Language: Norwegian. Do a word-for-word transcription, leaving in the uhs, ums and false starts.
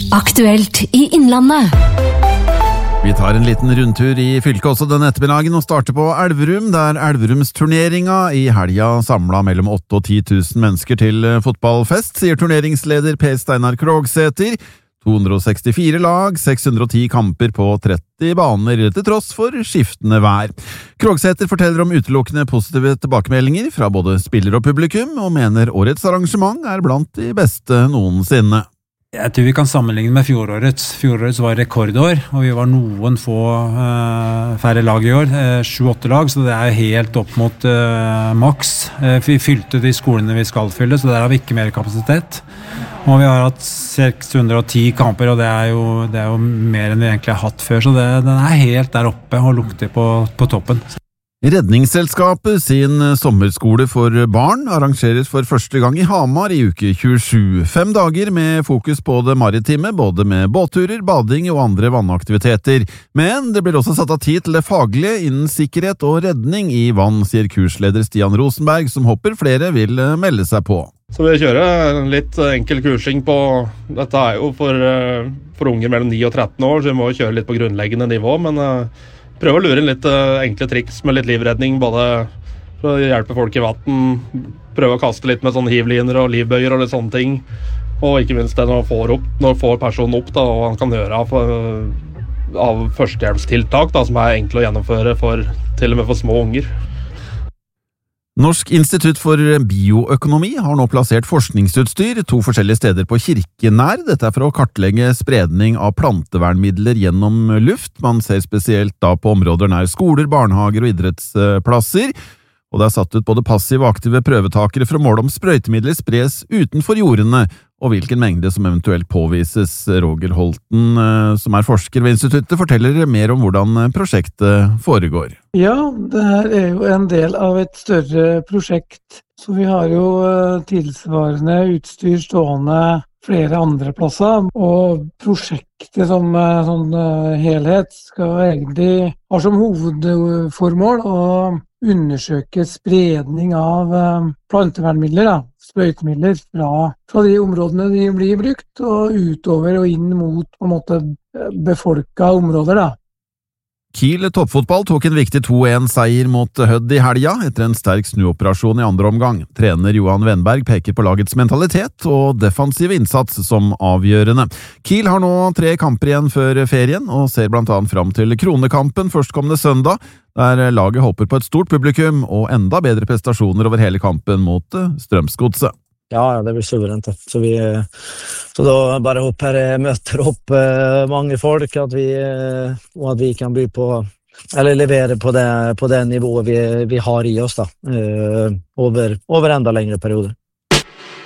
Aktuelt i Innlandet. Vi tar en liten rundtur i fylket også denne ettermiddagen og starter på Elverum, der Elverumsturneringa i helga samla mellom åtte og ti tusen mennesker til fotballfest, sier turneringsleder Per Steinar Krogsæter. to hundre og sekstifire lag, seks hundre og ti kamper på tretti baner, til tross for skiftende vær. Krogsæter forteller om utelukkende positive tilbakemeldinger fra både spiller og publikum, og mener årets arrangement er blant de beste noensinne. Jeg tror vi kan sammenligne med fjorårets. Fjorårets var rekordår, og vi var noen få uh, færre lag i år, uh, sju-åtte lag, så det er helt opp mot uh, maks. Uh, vi fylte de skolene vi skal fylle, så der har vi ikke mer kapasitet. Og vi har hatt seks hundre og ti kamper, og det er jo, det er jo mer enn vi egentlig har hatt før, så det, den er helt der oppe og lukter på, på toppen. Redningsselskapet sin sommerskole for barn arrangeres for første gang i Hamar i uke tjuesju. Fem dager med fokus på det maritime, både med båtturer, bading og andre vannaktiviteter. Men det blir også satt av tid til det faglige innen sikkerhet og redning i vann, sier kursleder Stian Rosenberg, som håper flere vil melde seg på. Så vi kjører litt enkel kursing på, dette er jo for, for unger mellom ni og tretten år, så vi må kjøre litt på grunnleggende nivå, men prøve å lure inn litt uh, enkle triks med litt livredning, både for å hjelpe folk i vatten, prøve å kaste litt med sånne hivliner og livbøyer og litt sånne ting, og ikke minst det når man får, opp, når får personen opp, da, og han kan gjøre av, av førstehjelpstiltak da, som er enkle å gjennomføre for, til og med for små unger. Norsk institutt for bioøkonomi har nå plassert forskningsutstyr to forskjellige steder på Kirkenær. Dette er for å kartlegge spredning av plantevernmidler gjennom luft. Man ser spesielt da på områder nær skoler, barnehager og idrettsplasser. Og det er satt ut både passive og aktive prøvetakere for å måle om sprøytemidler spres utenfor jordene, og hvilken mengde som eventuelt påvises. Roger Holten, som er forsker ved instituttet, forteller mer om hvordan prosjektet foregår. Ja, det her er jo en del av et større prosjekt, så vi har jo tilsvarende utstyr stående flere andre plasser, og prosjektet som sånn helhet skal egentlig ha som hovedformål å undersøke spredning av plantevernmidler, da, sprøytemidler fra, fra de områdene de blir brukt, og utover og inn mot på en måte befolka områder, da. Kiel toppfotball tok en viktig to-en-seier mot Hødd i helga etter en sterk snuoperasjon i andre omgang. Trener Johan Wenberg peker på lagets mentalitet og defensiv innsats som avgjørende. Kiel har nå tre kamper igjen før ferien, og ser blant annet fram til kronekampen førstkommende søndag, der laget håper på et stort publikum og enda bedre prestasjoner over hele kampen mot Strømsgodset. Ja, det blir suverent. Så, vi, så da bare håper jeg møter opp mange folk, at vi, og at vi kan by på, eller levere på det, på det nivået vi, vi har i oss da, over, over enda lengre perioder.